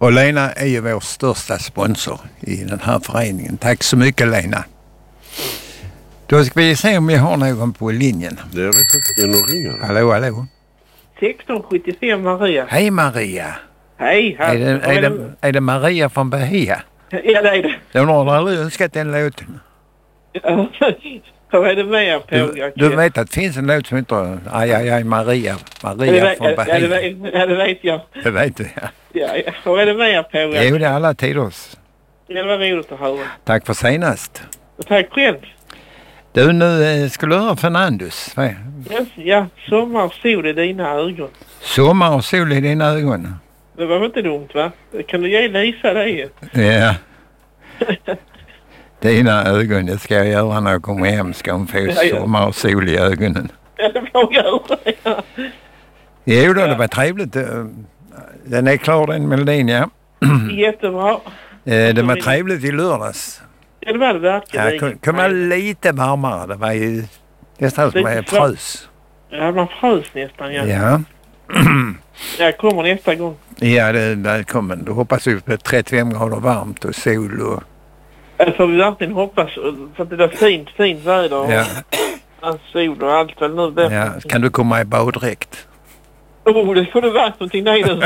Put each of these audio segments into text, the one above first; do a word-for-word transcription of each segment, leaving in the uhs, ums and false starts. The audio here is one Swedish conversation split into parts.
Och Lena är ju vår största sponsor i den här föreningen. Tack så mycket, Lena. Då ska vi se om vi har någon på linjen. Det vet jag inte. Ringer. Hallå, hallå. sexton sjuttiofem Maria. Hej Maria. Hej. Är det, är, det, är det Maria från Bahia? Ja, det är det. Hon har aldrig önskat den låten. Vad är det mer på? Du, du vet att det finns en låt som heter Aj, aj, aj, Maria. Maria ja, det, från Bahia. Ja, det vet, ja, det vet jag. Det vet du, ja. Ja, ja. Vad är det mer på? Jo, det är alla tiders. Ja, det var roligt att höra. Tack för senast. Och tack själv. Du, nu eh, skulle du höra Fernandus. Va? Ja, ja, sommar och sol i dina ögon. Sommar och sol i dina ögon. Det var inte dumt, va? Kan du ge Lisa det ju? Ja. Dina ögon, det ska jag göra när jag kommer hem. Ska hon få ja, ja. sommar och sol i ögonen. Ja, det får jag göra, ja. Jo då, det var trevligt. Den är klar, den melodin, ja. Jättebra. Det var trevligt i lördags. Ja, det var det verkligen. Ja, kom, kom man lite varmare. Det var ju nästan som jag frös. Ja, man frös nästan, ja. Ja. Jag kommer nästa gång. Ja, det är välkommen. Du hoppas ju på trettiofem grader varmt och sol och... Jag får vi verkligen hoppas för att det är fint, fint väder och ja. sol och allt väl nu. Ja, kan du komma i baddräkt? Oh, det får du vara någonting nej nu.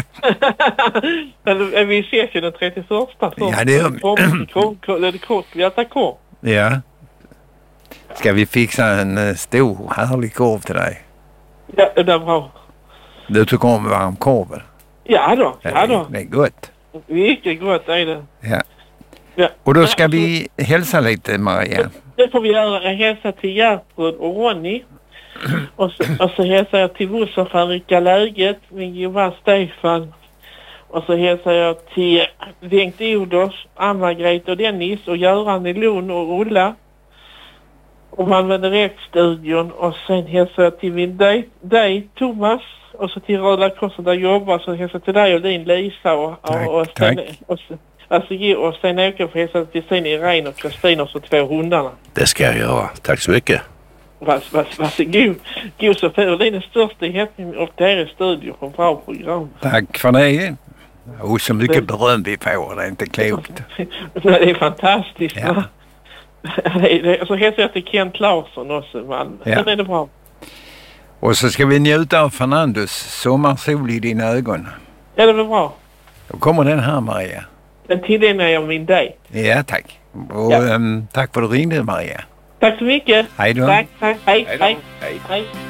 Eller vi ses ju den trettioförsta. Ja, det gör vi. Det är kort, vi äter korv. Ja. Ska vi fixa en stor, härlig korv till dig? Ja, det är bra. Du tycker om varm korv? Ja då, ja då. Det är gott. Mycket gott är det. Ja. Ja. Och då ska vi hälsa lite, Maria. Det får vi göra. Jag hälsar till Gertrud och Ronny. Och så, och så hälsar jag till Bosse och Farika läget, min Johan Stefan. Och så hälsar jag till Bengt Odors, Anna-Greta och Dennis och Göran i Lund och Ulla. Och man med direktstudion. Och sen hälsar jag till min dig, dig Thomas. Och så till Röda Korset där jag jobbar. Så hälsar jag till dig och din Lisa. Och, tack, och, och sen, tack. Och, alltså, och sen åker jag för hälsa till sin Irene och Kristina och så två hundarna. Det ska jag göra. Tack så mycket. Vas, vas, varsågod. God så för din största hämtning och det är studio från bra program. Tack för det. Och så mycket beröm vi får. Det är inte klokt. Det är fantastiskt. Ja. Så hälsar jag till Kent Larsson också. Man. Ja. Så är det bra. Och så ska vi njuta av Fernandus sommarsol i dina ögon. Ja, det är bra. Då kommer den här, Maria. Den tillägnar jag min dig. Ja, tack. Och ja. Um, tack för att du ringde, Maria. Tack så mycket. Hej då. Tack, tack. Hej, hej. Hej. Hej.